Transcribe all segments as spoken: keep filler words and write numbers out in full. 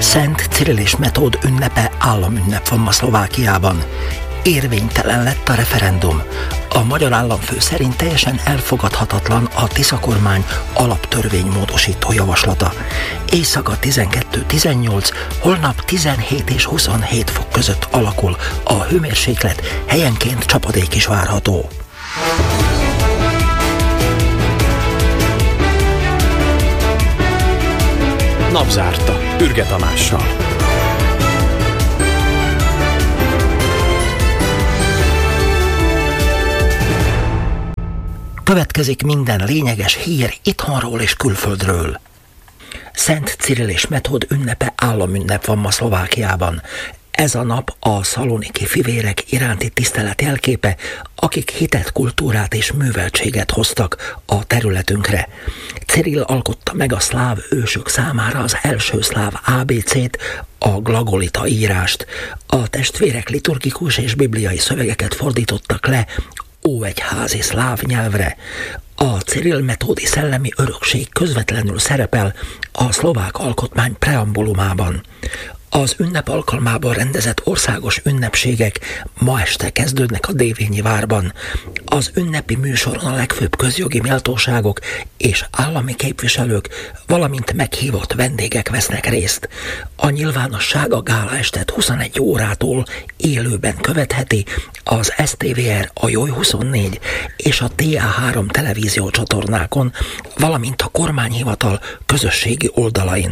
Szent Cirill és Metód ünnepe államünnep van ma Szlovákiában. Érvénytelen lett a referendum. A magyar államfő szerint teljesen elfogadhatatlan a Tisza kormány alaptörvénymódosító javaslata. Éjszaka tizenkettő tizennyolc, holnap tizenhét és huszonhét fok között alakul a hőmérséklet, helyenként csapadék is várható. Napzárta, Ürge Tamással. Következik minden lényeges hír itthonról és külföldről. Szent Cirill és Metód ünnepe államünnep van ma Szlovákiában. Ez a nap a szaloniki fivérek iránti tisztelet jelképe, akik hitet, kultúrát és műveltséget hoztak a területünkre. Cirill alkotta meg a szláv ősök számára az első szláv á bé cét, a glagolita írást. A testvérek liturgikus és bibliai szövegeket fordítottak le óegyházi szláv nyelvre. A Cirill-metódi szellemi örökség közvetlenül szerepel a szlovák alkotmány preambulumában. Az ünnep alkalmában rendezett országos ünnepségek ma este kezdődnek a Dévényi várban. Az ünnepi műsoron a legfőbb közjogi méltóságok és állami képviselők, valamint meghívott vendégek vesznek részt. A nyilvánosság a gála estet huszonegy órától élőben követheti az es té vé er, a Joy huszonnégy és a té á három televízió csatornákon, valamint a kormányhivatal közösségi oldalain.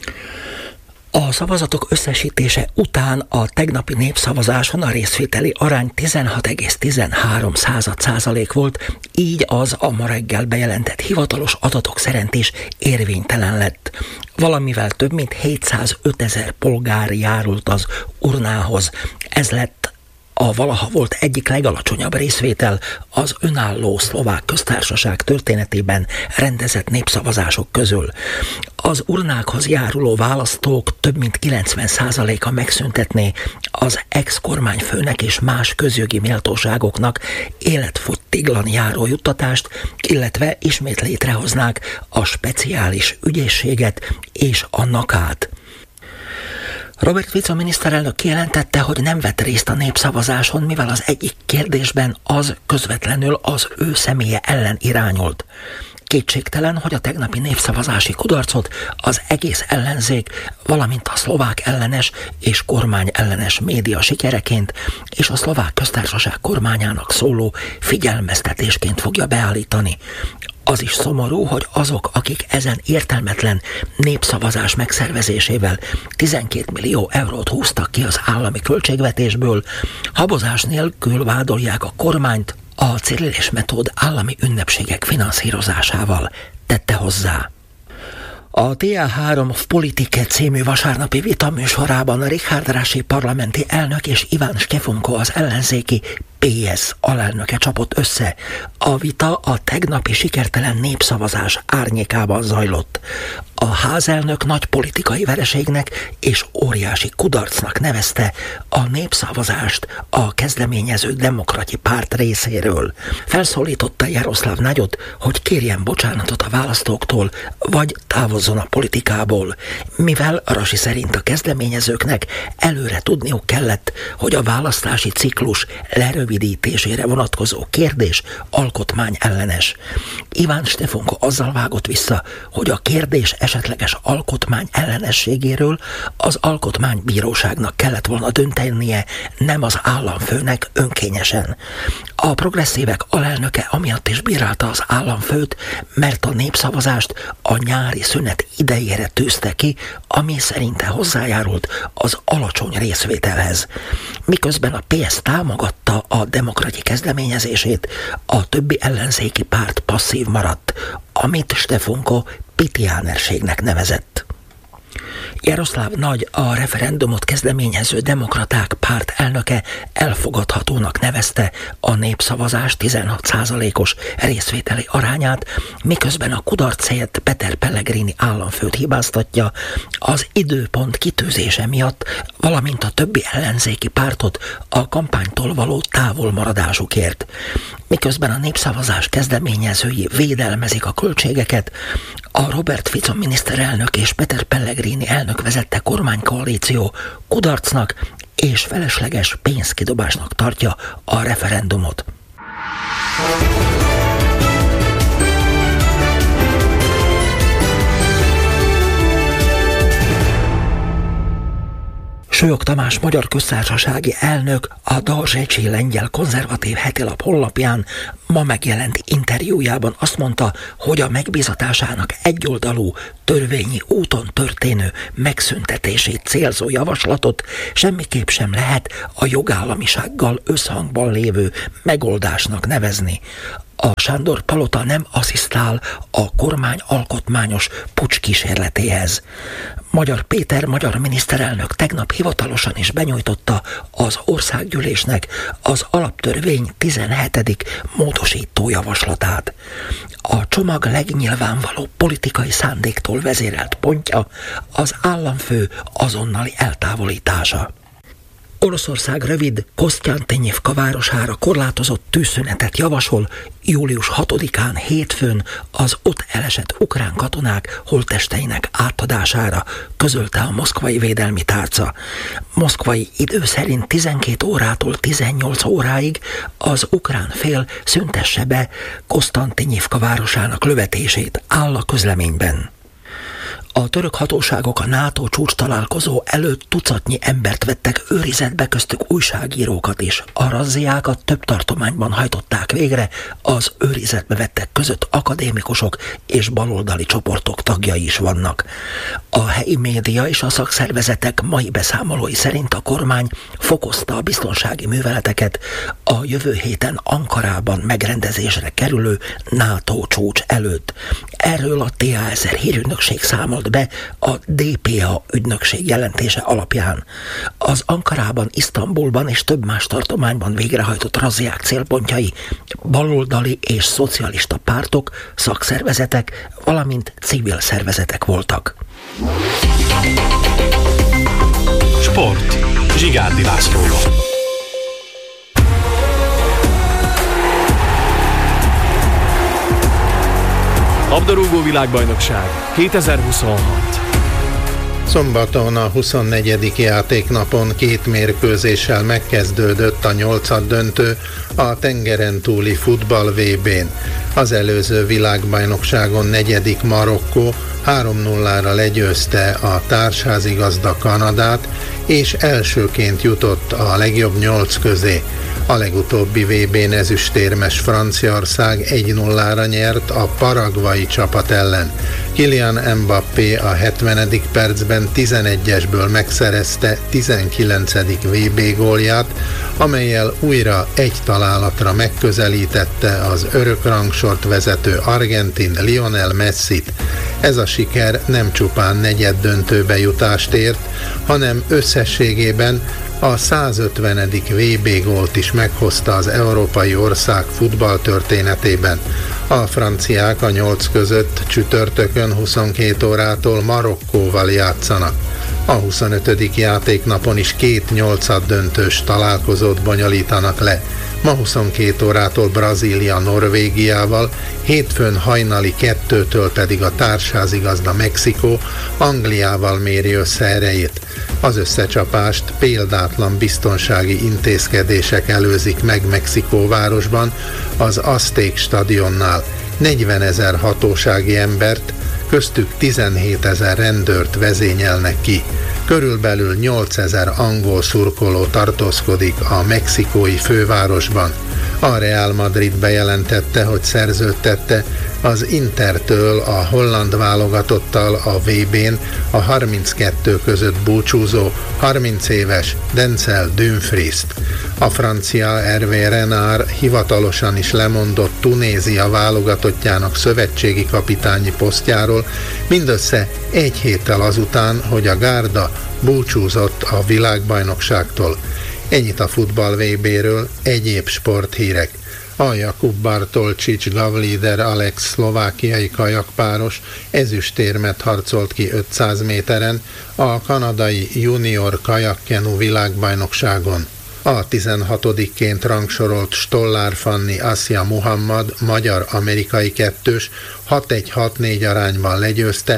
A szavazatok összesítése után a tegnapi népszavazáson a részvételi arány tizenhat egész tizenhárom százalék volt, így az a ma reggel bejelentett hivatalos adatok szerint is érvénytelen lett. Valamivel több mint hétszázötezer polgár járult az urnához. Ez lett a valaha volt egyik legalacsonyabb részvétel az önálló szlovák köztársaság történetében rendezett népszavazások közül. Az urnákhoz járuló választók több mint kilencven százaléka megszüntetné az ex-kormányfőnek és más közjogi méltóságoknak életfogytiglan járó juttatást, illetve ismét létrehoznák a speciális ügyészséget és a nakát. Robert Fico miniszterelnök kijelentette, hogy nem vett részt a népszavazáson, mivel az egyik kérdésben az közvetlenül az ő személye ellen irányolt. Kétségtelen, hogy a tegnapi népszavazási kudarcot az egész ellenzék, valamint a szlovák ellenes és kormány ellenes média sikereként és a szlovák köztársaság kormányának szóló figyelmeztetésként fogja beállítani. Az is szomorú, hogy azok, akik ezen értelmetlen népszavazás megszervezésével tizenkét millió eurót húztak ki az állami költségvetésből, habozás nélkül vádolják a kormányt a Cirill és Metód állami ünnepségek finanszírozásával, tette hozzá. A té á három Politike című vasárnapi vita műsorában Richard Raši parlamenti elnök és Iván Štefunko az ellenzéki pé es alelnöke csapott össze. A vita a tegnapi sikertelen népszavazás árnyékában zajlott. A házelnök nagy politikai vereségnek és óriási kudarcnak nevezte a népszavazást a kezdeményező demokrati párt részéről. Felszólította Jaroszláv Nagyot, hogy kérjen bocsánatot a választóktól, vagy távozzon a politikából, mivel Raši szerint a kezdeményezőknek előre tudniuk kellett, hogy a választási ciklus lerövidítésére vonatkozó kérdés alkotmány ellenes. Iván Štefunko azzal vágott vissza, hogy a kérdés esetleges alkotmány ellenességéről az alkotmánybíróságnak kellett volna döntenie, nem az államfőnek önkényesen. A progresszívek alelnöke amiatt is bírálta az államfőt, mert a népszavazást a nyári szünet idejére tűzte ki, ami szerinte hozzájárult az alacsony részvételhez. Miközben a pé es támogatta a demokrati kezdeményezését, a többi ellenzéki párt passzív maradt, amit Štefunko pitiánerségnek nevezett. Jaroszláv Nagy, a referendumot kezdeményező demokraták párt elnöke elfogadhatónak nevezte a népszavazás tizenhat százalékos részvételi arányát, miközben a kudarcért Peter Pellegrini államfőt hibáztatja az időpont kitűzése miatt, valamint a többi ellenzéki pártot a kampánytól való távolmaradásukért. Miközben a népszavazás kezdeményezői védelmezik a költségeket, a Robert Fico miniszterelnök és Peter Pellegrini elnök elnök vezette kormánykoalíció kudarcnak és felesleges pénzkidobásnak tartja a referendumot. Sőjog Tamás magyar köztársasági elnök a Dózsecsi lengyel konzervatív hetilap honlapján ma megjelent interjújában azt mondta, hogy a megbízatásának egyoldalú, törvényi úton történő megszüntetését célzó javaslatot semmiképp sem lehet a jogállamisággal összhangban lévő megoldásnak nevezni. A Sándor palota nem asszisztál a kormány alkotmányos puccs kísérletéhez. Magyar Péter magyar miniszterelnök tegnap hivatalosan is benyújtotta az országgyűlésnek az alaptörvény tizenhetedik módosító javaslatát. A csomag legnyilvánvalóbb politikai szándéktól vezérelt pontja az államfő azonnali eltávolítása. Oroszország rövid Kosztyantinyivka városára korlátozott tűzszünetet javasol július hatodikán hétfőn az ott elesett ukrán katonák holttesteinek átadására, közölte a moszkvai védelmi tárca. Moszkvai idő szerint tizenkét órától tizennyolc óráig az ukrán fél szüntesse be Kosztyantinyivka városának lövetését, áll a közleményben. A török hatóságok a NATO csúcs találkozó előtt tucatnyi embert vettek őrizetbe, köztük újságírókat is. A razziákat több tartományban hajtották végre, az őrizetbe vettek között akadémikusok és baloldali csoportok tagjai is vannak. A helyi média és a szakszervezetek mai beszámolói szerint a kormány fokozta a biztonsági műveleteket a jövő héten Ankarában megrendezésre kerülő NATO csúcs előtt. Erről a té á ezer hírügynökség számolt be a dé pé á ügynökség jelentése alapján. Az Ankarában, Isztambulban és több más tartományban végrehajtott razziák célpontjai baloldali és szocialista pártok, szakszervezetek, valamint civil szervezetek voltak. Sport. Zsigárdi Lászlóval. Labdarúgó világbajnokság kétezer-huszonhat. Szombaton a huszonnegyedik játéknapon két mérkőzéssel megkezdődött a nyolcaddöntő a tengeren túli futball vé bén. Az előző világbajnokságon negyedik Marokkó három nullára legyőzte a társházigazda Kanadát, és elsőként jutott a legjobb nyolc közé. A legutóbbi vé bén ezüstérmes Franciaország egy nullára nyert a paragvai csapat ellen. Kylian Mbappé a hetvenedik percben tizenegyesből megszerezte tizenkilencedik vé bé gólját, amellyel újra egy találatra megközelítette az örökrangsort vezető argentin Lionel Messit. Ez a siker nem csupán negyeddöntőbe jutást ért, hanem összességében a százötvenedik vé bé gólt is meghozta az európai ország futballtörténetében. A franciák a nyolc között csütörtökön huszonkét órától Marokkóval játszanak. A huszonötödik játéknapon is két nyolcaddöntős találkozót bonyolítanak le. Ma huszonkét órától Brazília Norvégiával, hétfőn hajnali kettőtől pedig a társházigazda Mexikó Angliával méri össze erejét. Az összecsapást példátlan biztonsági intézkedések előzik meg Mexikóvárosban, az Azték stadionnál. negyvenezer hatósági embert, köztük tizenhétezer rendőrt vezényelnek ki. Körülbelül nyolcezer angol szurkoló tartózkodik a mexikói fővárosban. A Real Madrid bejelentette, hogy szerződtette az Intertől a holland válogatottal a vé bén a harminckettő között búcsúzó harminc éves Denzel Dumfriest. A francia Hervé Renard hivatalosan is lemondott Tunézia válogatottjának szövetségi kapitányi posztjáról, mindössze egy héttel azután, hogy a gárda búcsúzott a világbajnokságtól. Ennyit a futball vé béről, egyéb sporthírek. A Jakub Bartolcsics Gavlider Alex szlovákiai kajakpáros ezüstérmet harcolt ki ötszáz méteren a kanadai junior kajakkenu világbajnokságon. A tizenhatodikként rangsorolt Stollár Fanni Assia Muhammad magyar-amerikai kettős hat egy hat négy arányban legyőzte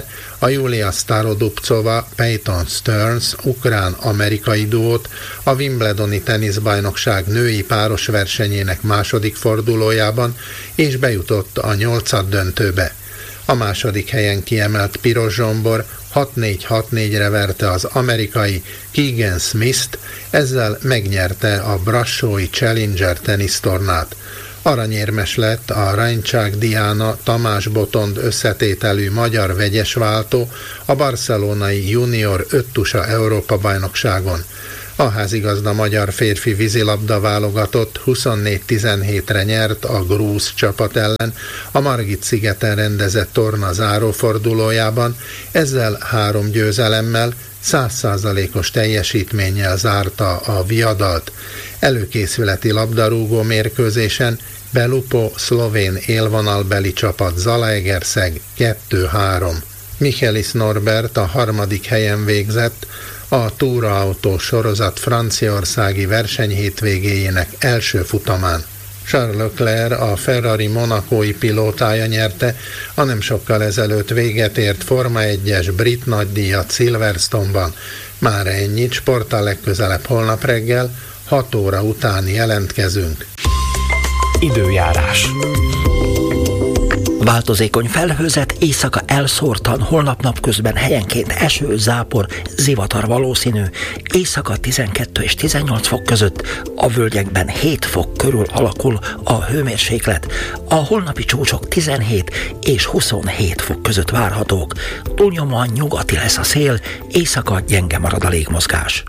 A Julia Starodubcova Peyton Stearns ukrán-amerikai duót a Wimbledoni teniszbajnokság női páros versenyének második fordulójában, és bejutott a nyolcaddöntőbe. A második helyen kiemelt Piros Zsombor hat négy hat négyre verte az amerikai Keegan Smith-t, ezzel megnyerte a brassói Challenger tenisztornát. Aranyérmes lett a Rajncsák Diana Tamás Botond összetételű magyar vegyesváltó a barcelonai junior öttusa Európa-bajnokságon. A házigazda magyar férfi vízilabda válogatott huszonnégy tizenhétre nyert a grúz csapat ellen a Margit-szigeten rendezett torna zárófordulójában, ezzel három győzelemmel, száz százalékos teljesítménnyel zárta a viadalt. Előkészületi labdarúgó mérkőzésen Belupo szlovén élvonalbeli csapat Zalaegerszeg kettő három. Michelis Norbert a harmadik helyen végzett a túraautó sorozat franciaországi versenyhétvégéjének első futamán. Charles Leclerc, a Ferrari monakói pilótája nyerte a nem sokkal ezelőtt véget ért Forma egyes brit nagydíjat Silverstone-ban. Már ennyit, sporttal legközelebb holnap reggel, hat óra után jelentkezünk. Időjárás. Változékony felhőzet, éjszaka elszórtan, holnap napközben helyenként eső, zápor, zivatar valószínű, éjszaka tizenkettő és tizennyolc fok között, a völgyekben hét fok körül alakul a hőmérséklet, a holnapi csúcsok tizenhét és huszonhét fok között várhatók, túlnyomóan nyugati lesz a szél, éjszaka gyenge marad a légmozgás.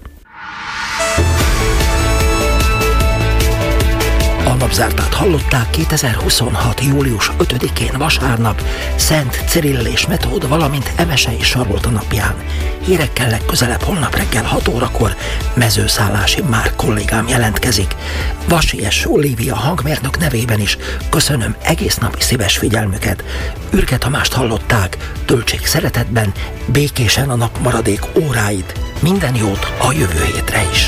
A napzártát hallották kétezer-huszonhat. július ötödikén vasárnap Szent Cirill és Metód, valamint Emese és Sarolta napján. Hírekkel legközelebb holnap reggel hat órakor Mezőszállási Márk kollégám jelentkezik. Vasies Olivia hangmérnök nevében is köszönöm egész napi szíves figyelmüket. Ürge Tamást hallották, töltsék szeretetben, békésen a nap maradék óráit. Minden jót a jövő hétre is.